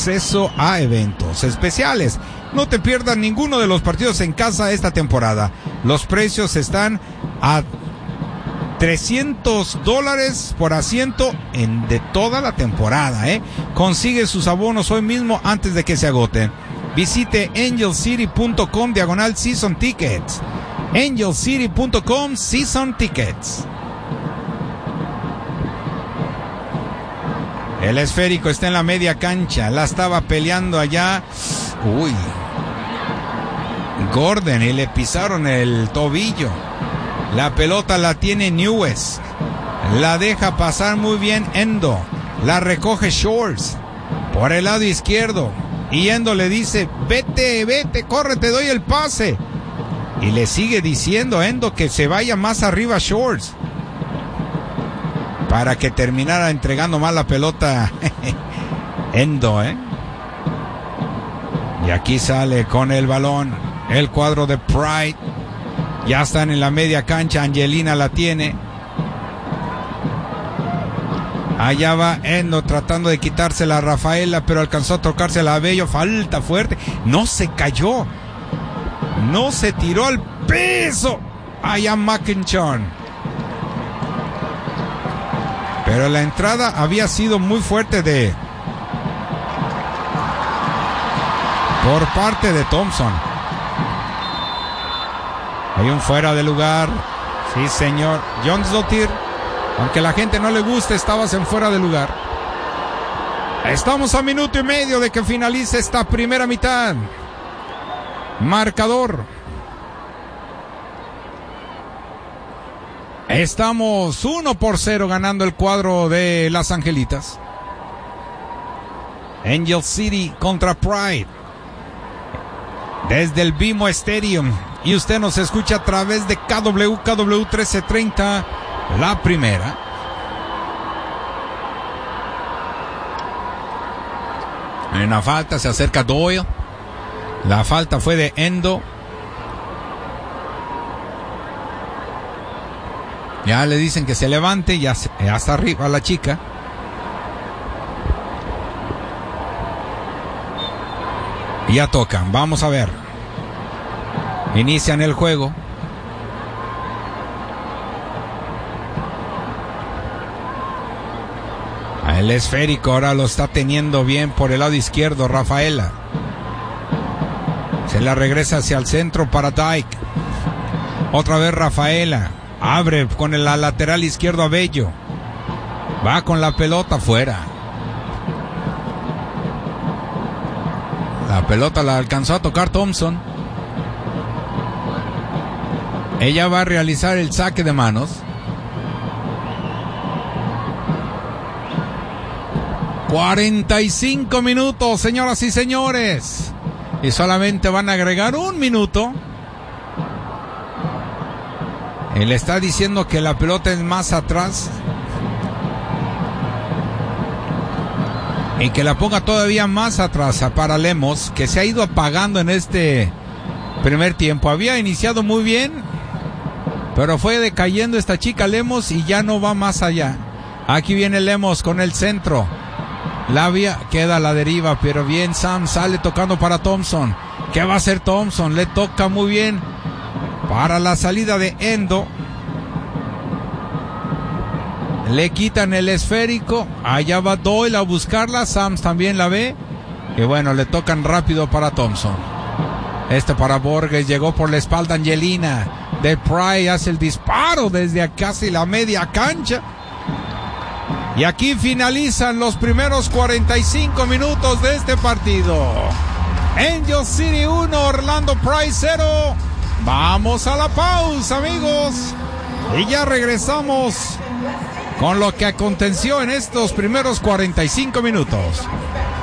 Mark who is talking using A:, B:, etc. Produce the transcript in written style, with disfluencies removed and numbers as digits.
A: acceso a eventos especiales. No te pierdas ninguno de los partidos en casa esta temporada. Los precios están a $300 por asiento de toda la temporada, Consigue sus abonos hoy mismo antes de que se agoten. Visite angelcity.com/season tickets. angelcity.com season tickets. El esférico está en la media cancha. La estaba peleando allá. Gordon, y le pisaron el tobillo. La pelota la tiene Newes. La deja pasar muy bien Endo. La recoge Shores por el lado izquierdo. Y Endo le dice, vete, corre, te doy el pase. Y le sigue diciendo a Endo que se vaya más arriba Shores. Para que terminara entregando más la pelota Endo, Y aquí sale con el balón el cuadro de Pride. Ya están en la media cancha. Angelina la tiene. Allá va Endo tratando de quitársela a Rafaela, pero alcanzó a tocársela a Bello. Falta fuerte. No se cayó. No se tiró al piso. Allá McIntyre. Pero la entrada había sido muy fuerte por parte de Thompson. Hay un fuera de lugar. Sí, señor. Jónsdóttir, aunque la gente no le guste, estabas en fuera de lugar. Estamos a minuto y medio de que finalice esta primera mitad. Marcador. Estamos 1-0 ganando el cuadro de las Angelitas. Angel City contra Pride. Desde el BMO Stadium. Y usted nos escucha a través de KW 1330, la primera. En la falta se acerca Doyle. La falta fue de Endo. Ya le dicen que se levante, ya está arriba la chica. Ya tocan, vamos a ver. Inician el juego. El esférico ahora lo está teniendo bien por el lado izquierdo Rafaela. Se la regresa hacia el centro para Dyke. Otra vez Rafaela. Abre con la lateral izquierdo a Bello. Va con la pelota afuera. La pelota la alcanzó a tocar Thompson. Ella va a realizar el saque de manos. 45 minutos, señoras y señores. Y solamente van a agregar 1 minuto. Él está diciendo que la pelota es más atrás. Y que la ponga todavía más atrás para Lemos, que se ha ido apagando en este primer tiempo. Había iniciado muy bien, pero fue decayendo esta chica Lemos y ya no va más allá. Aquí viene Lemos con el centro. Labia queda a la deriva, pero bien Sam sale tocando para Thompson. ¿Qué va a hacer Thompson? Le toca muy bien para la salida de Endo. Le quitan el esférico. Allá va Doyle a buscarla. Sams también la ve. Y bueno, le tocan rápido para Thompson. Para Borges. Llegó por la espalda Angelina. De Pride hace el disparo desde casi la media cancha. Y aquí finalizan los primeros 45 minutos de este partido. Angel City 1, Orlando Pride 0. Vamos a la pausa, amigos. Y ya regresamos con lo que aconteció en estos primeros 45 minutos.